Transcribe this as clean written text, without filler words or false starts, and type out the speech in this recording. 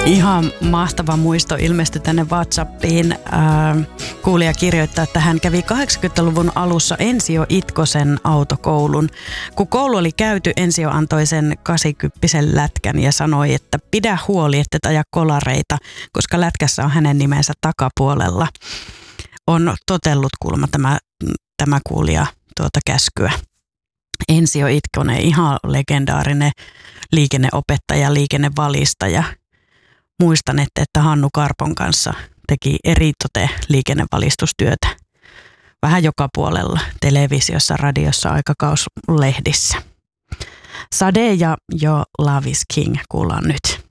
Ihan mahtava muisto ilmestyi tänne WhatsAppiin. Kuulija kirjoittaa, että hän kävi 80-luvun alussa Ensio Itkosen autokoulun. Kun koulu oli käyty, Ensio antoi sen 80 lätkän ja sanoi, että pidä huoli, että et aja kolareita, koska lätkässä on hänen nimensä takapuolella. On totellut kuulemma tämä kuulija tuota käskyä. Ensio Itkonen, ihan legendaarinen liikenneopettaja, liikennevalistaja. Muistan, että Hannu Karpon kanssa teki eritoten liikennevalistustyötä. Vähän joka puolella, televisiossa, radiossa, aikakauslehdissä. Sade ja Jo Love is King kuullaan nyt.